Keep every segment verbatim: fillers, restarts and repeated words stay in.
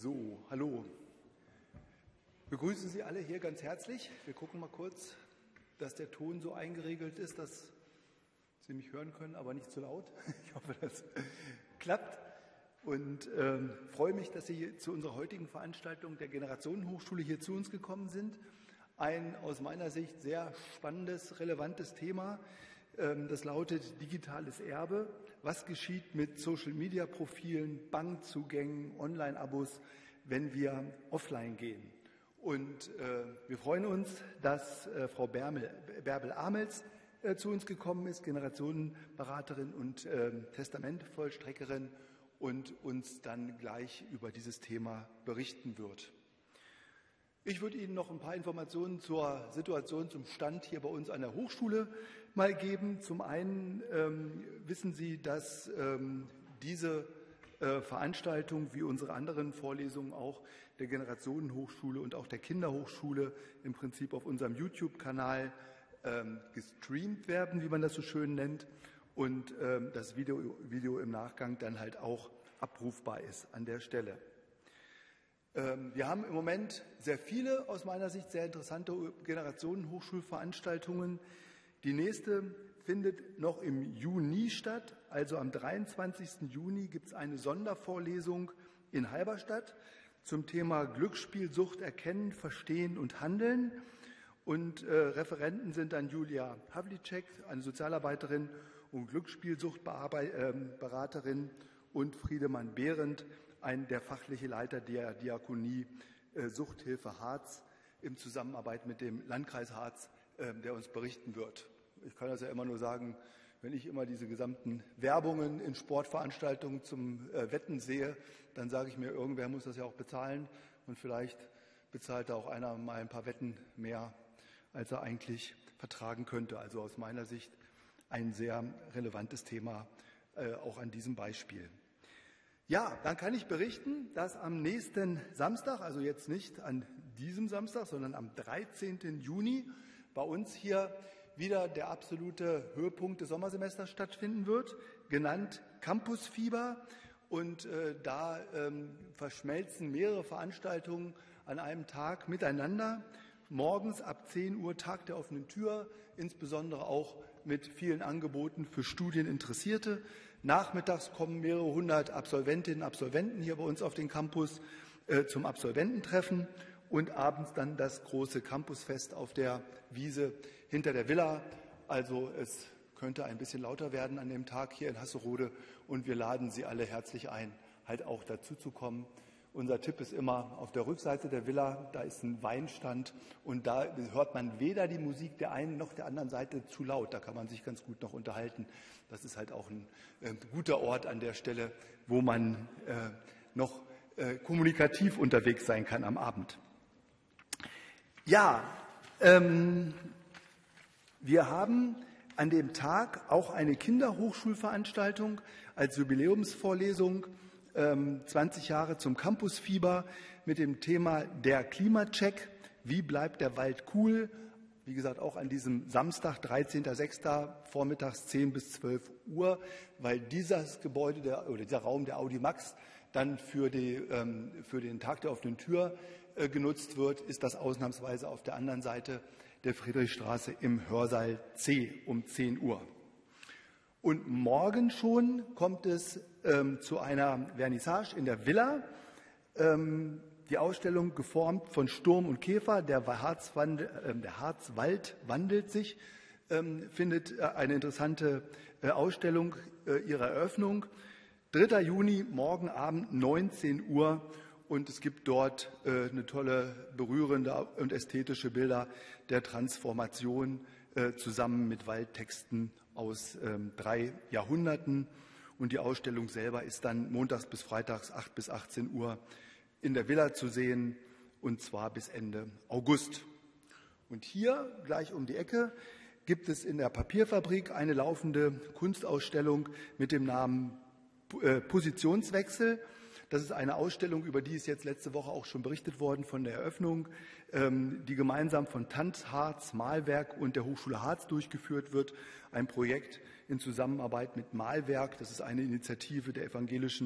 So, hallo. Wir begrüßen Sie alle hier ganz herzlich. Wir gucken mal kurz, dass der Ton so eingeregelt ist, dass Sie mich hören können, aber nicht zu laut. Ich hoffe, das klappt. Und ähm, freue mich, dass Sie zu unserer heutigen Veranstaltung der Generationenhochschule hier zu uns gekommen sind. Ein aus meiner Sicht sehr spannendes, relevantes Thema. Ähm, das lautet digitales Erbe. Was geschieht mit Social-Media-Profilen, Bankzugängen, Online-Abos, wenn wir offline gehen? Und äh, wir freuen uns, dass äh, Frau Bärbel-Amels äh, zu uns gekommen ist, Generationenberaterin und äh, Testamentvollstreckerin, und uns dann gleich über dieses Thema berichten wird. Ich würde Ihnen noch ein paar Informationen zur Situation, zum Stand hier bei uns an der Hochschule mal geben. Zum einen ähm, wissen Sie, dass ähm, diese äh, Veranstaltung wie unsere anderen Vorlesungen auch der Generationenhochschule und auch der Kinderhochschule im Prinzip auf unserem YouTube-Kanal ähm, gestreamt werden, wie man das so schön nennt, und ähm, das Video, Video im Nachgang dann halt auch abrufbar ist an der Stelle. Ähm, wir haben im Moment sehr viele, aus meiner Sicht sehr interessante Generationenhochschulveranstaltungen. Die nächste findet noch im Juni statt, also am dreiundzwanzigsten Juni gibt es eine Sondervorlesung in Halberstadt zum Thema Glücksspielsucht erkennen, verstehen und handeln. Und äh, Referenten sind dann Julia Havlicek, eine Sozialarbeiterin und Glücksspielsuchtberaterin, und Friedemann Behrendt, ein, der fachliche Leiter der Diakonie äh, Suchthilfe Harz, in Zusammenarbeit mit dem Landkreis Harz, äh, der uns berichten wird. Ich kann das ja immer nur sagen, wenn ich immer diese gesamten Werbungen in Sportveranstaltungen zum äh, Wetten sehe, dann sage ich mir, irgendwer muss das ja auch bezahlen, und vielleicht bezahlt da auch einer mal ein paar Wetten mehr, als er eigentlich vertragen könnte. Also aus meiner Sicht ein sehr relevantes Thema, äh, auch an diesem Beispiel. Ja, dann kann ich berichten, dass am nächsten Samstag, also jetzt nicht an diesem Samstag, sondern am dreizehnten Juni bei uns hier wieder der absolute Höhepunkt des Sommersemesters stattfinden wird, genannt Campusfieber. Und äh, da ähm, verschmelzen mehrere Veranstaltungen an einem Tag miteinander. Morgens ab zehn Uhr Tag der offenen Tür, insbesondere auch mit vielen Angeboten für Studieninteressierte. Nachmittags kommen mehrere hundert Absolventinnen und Absolventen hier bei uns auf den Campus äh, zum Absolvententreffen, und abends dann das große Campusfest auf der Wiese hinter der Villa. Also es könnte ein bisschen lauter werden an dem Tag hier in Hasserode, und wir laden Sie alle herzlich ein, halt auch dazu zu kommen. Unser Tipp ist immer auf der Rückseite der Villa, da ist ein Weinstand, und da hört man weder die Musik der einen noch der anderen Seite zu laut. Da kann man sich ganz gut noch unterhalten. Das ist halt auch ein äh, guter Ort an der Stelle, wo man äh, noch äh, kommunikativ unterwegs sein kann am Abend. Ja, ähm, wir haben an dem Tag auch eine Kinderhochschulveranstaltung als Jubiläumsvorlesung, zwanzig Jahre zum Campusfieber, mit dem Thema der Klimacheck. Wie bleibt der Wald cool? Wie gesagt, auch an diesem Samstag, dreizehnten sechsten vormittags zehn bis zwölf Uhr, weil dieses Gebäude der, oder dieser Raum der Audimax dann für, die, ähm, für den Tag der offenen Tür äh, genutzt wird, ist das ausnahmsweise auf der anderen Seite der Friedrichstraße im Hörsaal C um zehn Uhr. Und morgen schon kommt es ähm, zu einer Vernissage in der Villa. Ähm, die Ausstellung geformt von Sturm und Käfer, der, Harzwandel, äh, der Harzwald wandelt sich, ähm, findet äh, eine interessante äh, Ausstellung äh, ihrer Eröffnung. dritter Juni, morgen Abend neunzehn Uhr, und es gibt dort äh, eine tolle, berührende und ästhetische Bilder der Transformation äh, zusammen mit Waldtexten aus ähm, drei Jahrhunderten. Und die Ausstellung selber ist dann montags bis freitags acht bis achtzehn Uhr in der Villa zu sehen, und zwar bis Ende August. Und hier, gleich um die Ecke, gibt es in der Papierfabrik eine laufende Kunstausstellung mit dem Namen äh, Positionswechsel. Das ist eine Ausstellung, über die ist jetzt letzte Woche auch schon berichtet worden von der Eröffnung, ähm, die gemeinsam von Tanz Harz, Malwerk und der Hochschule Harz durchgeführt wird. Ein Projekt in Zusammenarbeit mit Malwerk. Das ist eine Initiative der evangelischen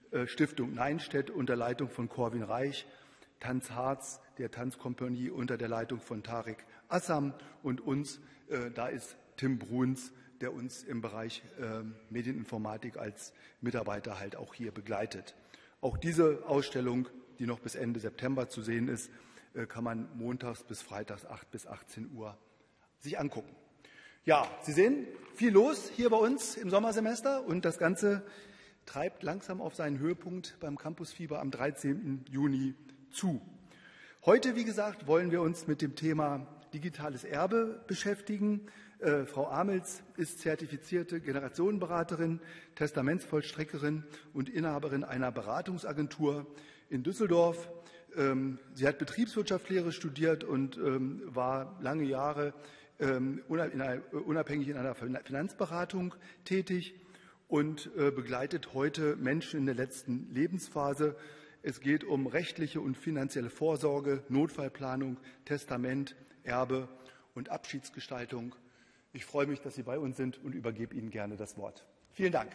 Stiftung Neinstedt unter Leitung von Corwin Reich, Tanz Harz, der Tanzkompanie unter der Leitung von Tarek Assam und uns, da ist Tim Bruns, der uns im Bereich Medieninformatik als Mitarbeiter halt auch hier begleitet. Auch diese Ausstellung, die noch bis Ende September zu sehen ist, kann man montags bis freitags acht bis achtzehn Uhr sich angucken. Ja, Sie sehen, viel los hier bei uns im Sommersemester und das Ganze treibt langsam auf seinen Höhepunkt beim Campusfieber am dreizehnten Juni zu. Heute, wie gesagt, wollen wir uns mit dem Thema digitales Erbe beschäftigen. Äh, Frau Amels ist zertifizierte Generationenberaterin, Testamentsvollstreckerin und Inhaberin einer Beratungsagentur in Düsseldorf. Ähm, sie hat Betriebswirtschaftslehre studiert und ähm, war lange Jahre ähm, unabhängig in einer Finanzberatung tätig und äh, begleitet heute Menschen in der letzten Lebensphase. Es geht um rechtliche und finanzielle Vorsorge, Notfallplanung, Testament, Erbe und Abschiedsgestaltung. Ich freue mich, dass Sie bei uns sind und übergebe Ihnen gerne das Wort. Vielen Dank.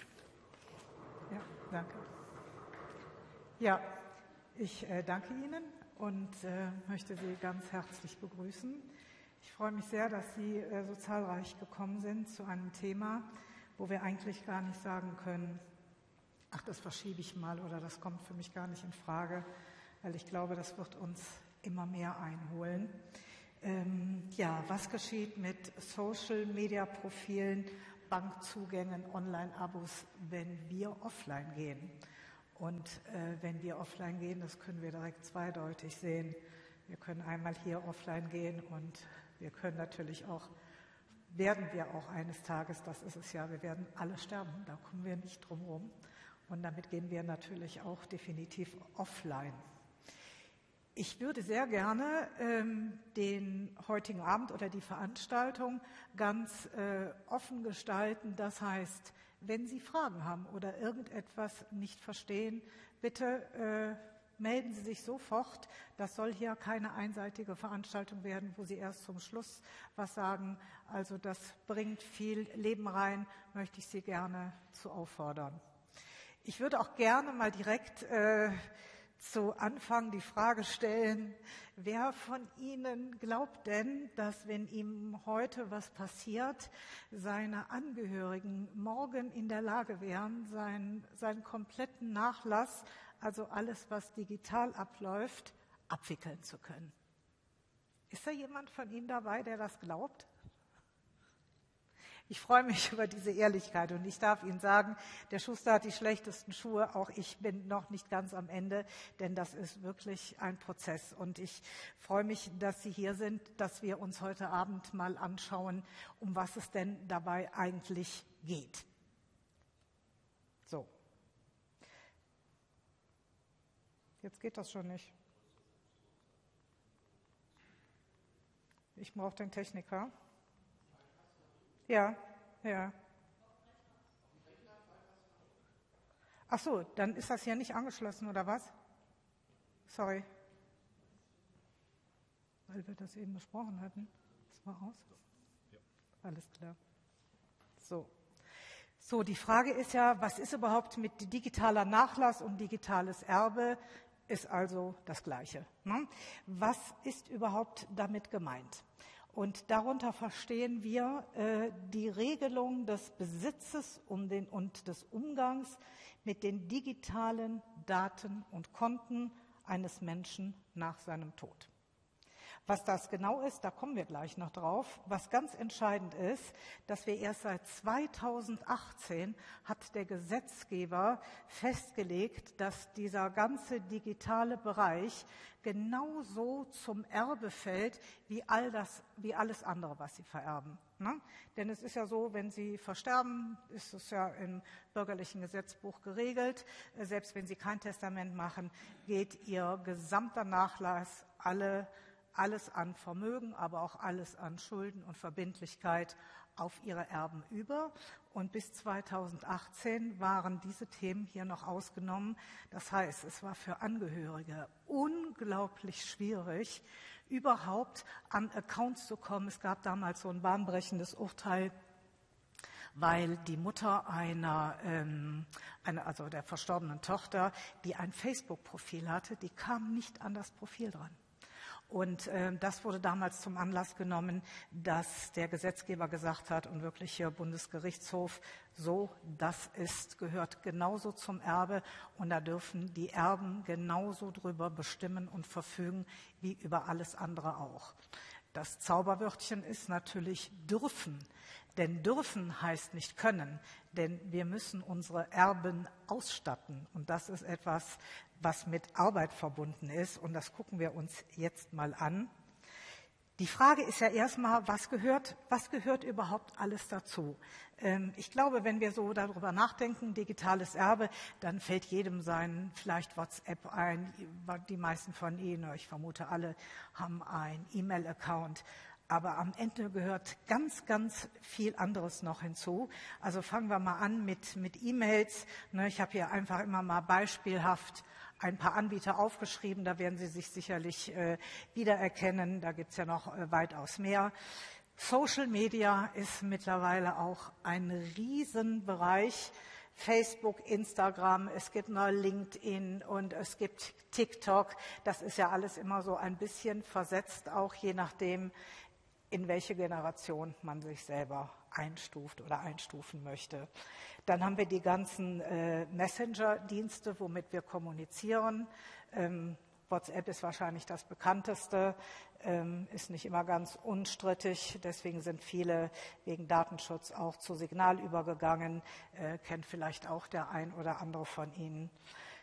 Ja, danke. Ja, ich äh, danke Ihnen und äh, möchte Sie ganz herzlich begrüßen. Ich freue mich sehr, dass Sie äh, so zahlreich gekommen sind zu einem Thema, wo wir eigentlich gar nicht sagen können, ach, das verschiebe ich mal oder das kommt für mich gar nicht in Frage, weil ich glaube, das wird uns immer mehr einholen. Ähm, ja, was geschieht mit Social-Media-Profilen, Bankzugängen, Online-Abos, wenn wir offline gehen? Und äh, wenn wir offline gehen, das können wir direkt zweideutig sehen. Wir können einmal hier offline gehen und wir können natürlich auch, werden wir auch eines Tages, das ist es ja, wir werden alle sterben, da kommen wir nicht drum herum. Und damit gehen wir natürlich auch definitiv offline. Ich würde sehr gerne ähm, den heutigen Abend oder die Veranstaltung ganz äh, offen gestalten. Das heißt, wenn Sie Fragen haben oder irgendetwas nicht verstehen, bitte äh, melden Sie sich sofort. Das soll hier keine einseitige Veranstaltung werden, wo Sie erst zum Schluss was sagen. Also das bringt viel Leben rein, möchte ich Sie gerne zu auffordern. Ich würde auch gerne mal direkt äh, zu Anfang die Frage stellen, wer von Ihnen glaubt denn, dass wenn ihm heute was passiert, seine Angehörigen morgen in der Lage wären, seinen, seinen kompletten Nachlass, also alles, was digital abläuft, abwickeln zu können? Ist da jemand von Ihnen dabei, der das glaubt? Ich freue mich über diese Ehrlichkeit und ich darf Ihnen sagen, der Schuster hat die schlechtesten Schuhe, auch ich bin noch nicht ganz am Ende, denn das ist wirklich ein Prozess. Und ich freue mich, dass Sie hier sind, dass wir uns heute Abend mal anschauen, um was es denn dabei eigentlich geht. So. Jetzt geht das schon nicht. Ich brauche den Techniker. Ja, ja. Ach so, dann ist das hier nicht angeschlossen, oder was? Sorry. Weil wir das eben besprochen hatten. Das war aus? Ja. Alles klar. So. So, die Frage ist ja, was ist überhaupt mit digitaler Nachlass und digitales Erbe? Ist also das Gleiche. Ne? Was ist überhaupt damit gemeint? Und darunter verstehen wir äh, die Regelung des Besitzes um den, und des Umgangs mit den digitalen Daten und Konten eines Menschen nach seinem Tod. Was das genau ist, da kommen wir gleich noch drauf. Was ganz entscheidend ist, dass wir erst seit zweitausendachtzehn hat der Gesetzgeber festgelegt, dass dieser ganze digitale Bereich genauso zum Erbe fällt wie all das, wie alles andere, was Sie vererben. Ne? Denn es ist ja so, wenn Sie versterben, ist es ja im bürgerlichen Gesetzbuch geregelt. Selbst wenn Sie kein Testament machen, geht Ihr gesamter Nachlass, alle alles an Vermögen, aber auch alles an Schulden und Verbindlichkeit auf ihre Erben über. Und bis zweitausendachtzehn waren diese Themen hier noch ausgenommen. Das heißt, es war für Angehörige unglaublich schwierig, überhaupt an Accounts zu kommen. Es gab damals so ein bahnbrechendes Urteil weil die Mutter einer, ähm, einer, also der verstorbenen Tochter, die ein Facebook-Profil hatte, die kam nicht an das Profil dran. Und äh, das wurde damals zum Anlass genommen, dass der Gesetzgeber gesagt hat und wirklich hier Bundesgerichtshof, so, das ist, gehört genauso zum Erbe und da dürfen die Erben genauso drüber bestimmen und verfügen wie über alles andere auch. Das Zauberwörtchen ist natürlich dürfen, denn dürfen heißt nicht können, denn wir müssen unsere Erben ausstatten und das ist etwas, was mit Arbeit verbunden ist und das gucken wir uns jetzt mal an. Die Frage ist ja erstmal, was gehört, was gehört überhaupt alles dazu? Ähm, ich glaube, wenn wir so darüber nachdenken, digitales Erbe, dann fällt jedem sein vielleicht WhatsApp ein. Die meisten von Ihnen, ich vermute alle, haben einen E-Mail-Account. Aber am Ende gehört ganz, ganz viel anderes noch hinzu. Also fangen wir mal an mit, mit E-Mails. Ich habe hier einfach immer mal beispielhaft ein paar Anbieter aufgeschrieben, da werden Sie sich sicherlich äh, wiedererkennen, da gibt es ja noch äh, weitaus mehr. Social Media ist mittlerweile auch ein Riesenbereich. Facebook, Instagram, es gibt noch LinkedIn und es gibt TikTok. Das ist ja alles immer so ein bisschen versetzt, auch je nachdem, in welche Generation man sich selber einstuft oder einstufen möchte. Dann haben wir die ganzen äh, Messenger-Dienste, womit wir kommunizieren. Ähm, WhatsApp ist wahrscheinlich das bekannteste, ähm, ist nicht immer ganz unstrittig. Deswegen sind viele wegen Datenschutz auch zu Signal übergegangen. Äh, kennt vielleicht auch der ein oder andere von Ihnen.